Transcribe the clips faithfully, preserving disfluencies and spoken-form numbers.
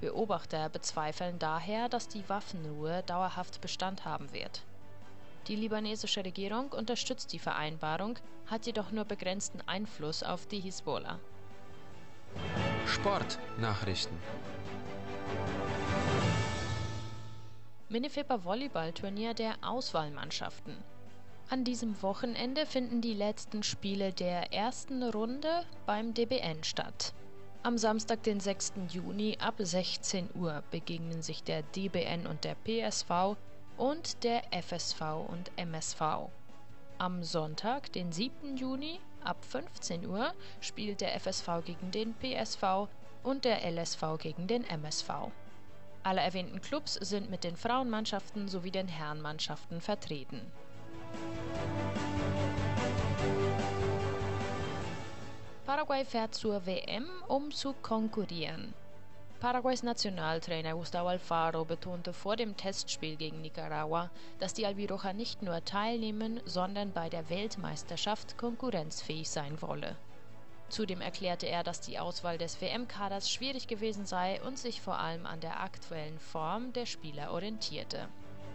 Beobachter bezweifeln daher, dass die Waffenruhe dauerhaft Bestand haben wird. Die libanesische Regierung unterstützt die Vereinbarung, hat jedoch nur begrenzten Einfluss auf die Hisbollah. Sportnachrichten. Minifeber-Volleyball-Turnier der Auswahlmannschaften. An diesem Wochenende finden die letzten Spiele der ersten Runde beim D B N statt. Am Samstag, den sechsten Juni ab sechzehn Uhr begegnen sich der D B N und der P S V und der F S V und M S V. Am Sonntag, den siebten Juni ab fünfzehn Uhr spielt der F S V gegen den P S V und der L S V gegen den M S V. Alle erwähnten Clubs sind mit den Frauenmannschaften sowie den Herrenmannschaften vertreten. Paraguay fährt zur W M, um zu konkurrieren. Paraguays Nationaltrainer Gustavo Alfaro betonte vor dem Testspiel gegen Nicaragua, dass die Albiroja nicht nur teilnehmen, sondern bei der Weltmeisterschaft konkurrenzfähig sein wolle. Zudem erklärte er, dass die Auswahl des W M-Kaders schwierig gewesen sei und sich vor allem an der aktuellen Form der Spieler orientierte.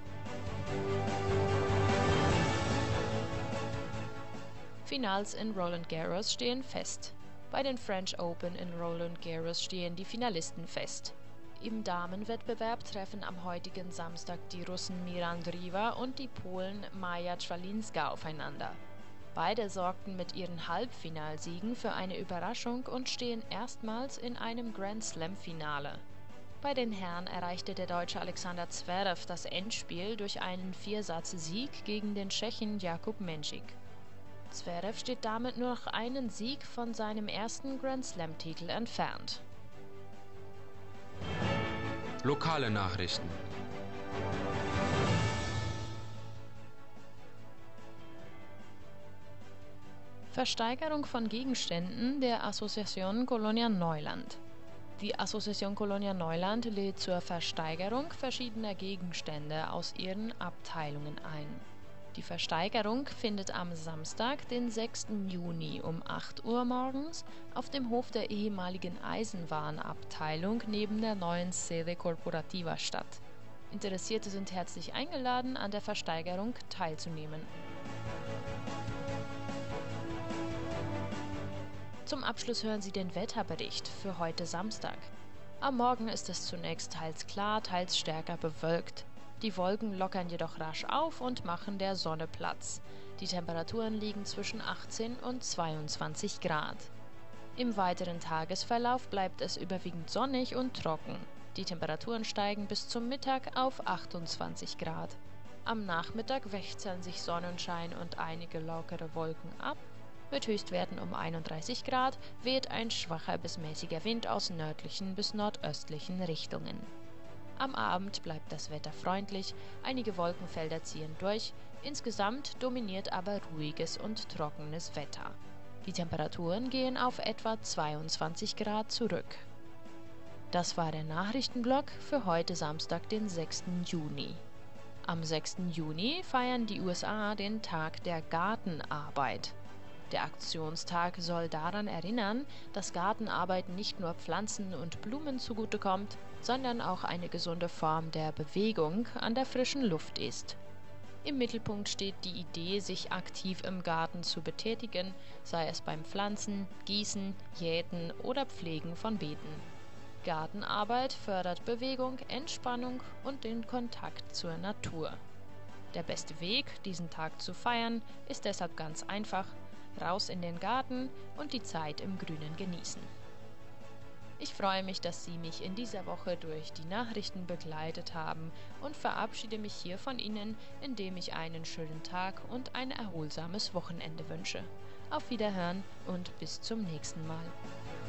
Finals in Roland Garros stehen fest. Bei den French Open in Roland Garros stehen die Finalisten fest. Im Damenwettbewerb treffen am heutigen Samstag die Russen Miran Driva und die Polen Maja Czwalinska aufeinander. Beide sorgten mit ihren Halbfinalsiegen für eine Überraschung und stehen erstmals in einem Grand-Slam-Finale. Bei den Herren erreichte der Deutsche Alexander Zverev das Endspiel durch einen Viersatz-Sieg gegen den Tschechen Jakub Menšík. Zverev steht damit nur noch einen Sieg von seinem ersten Grand-Slam-Titel entfernt. Lokale Nachrichten. Versteigerung von Gegenständen der Asociación Colonia Neuland. Die Asociación Colonia Neuland lädt zur Versteigerung verschiedener Gegenstände aus ihren Abteilungen ein. Die Versteigerung findet am Samstag, den sechsten Juni um acht Uhr morgens auf dem Hof der ehemaligen Eisenwarenabteilung neben der neuen Sede Corporativa statt. Interessierte sind herzlich eingeladen, an der Versteigerung teilzunehmen. Zum Abschluss hören Sie den Wetterbericht für heute Samstag. Am Morgen ist es zunächst teils klar, teils stärker bewölkt. Die Wolken lockern jedoch rasch auf und machen der Sonne Platz. Die Temperaturen liegen zwischen achtzehn und zweiundzwanzig Grad. Im weiteren Tagesverlauf bleibt es überwiegend sonnig und trocken. Die Temperaturen steigen bis zum Mittag auf achtundzwanzig Grad. Am Nachmittag wechseln sich Sonnenschein und einige lockere Wolken ab. Mit Höchstwerten um einunddreißig Grad weht ein schwacher bis mäßiger Wind aus nördlichen bis nordöstlichen Richtungen. Am Abend bleibt das Wetter freundlich, einige Wolkenfelder ziehen durch, insgesamt dominiert aber ruhiges und trockenes Wetter. Die Temperaturen gehen auf etwa zweiundzwanzig Grad zurück. Das war der Nachrichtenblock für heute Samstag, den sechsten Juni. Am sechsten Juni feiern die U S A den Tag der Gartenarbeit. Der Aktionstag soll daran erinnern, dass Gartenarbeit nicht nur Pflanzen und Blumen zugutekommt, sondern auch eine gesunde Form der Bewegung an der frischen Luft ist. Im Mittelpunkt steht die Idee, sich aktiv im Garten zu betätigen, sei es beim Pflanzen, Gießen, Jäten oder Pflegen von Beeten. Gartenarbeit fördert Bewegung, Entspannung und den Kontakt zur Natur. Der beste Weg, diesen Tag zu feiern, ist deshalb ganz einfach: raus in den Garten und die Zeit im Grünen genießen. Ich freue mich, dass Sie mich in dieser Woche durch die Nachrichten begleitet haben und verabschiede mich hier von Ihnen, indem ich einen schönen Tag und ein erholsames Wochenende wünsche. Auf Wiederhören und bis zum nächsten Mal.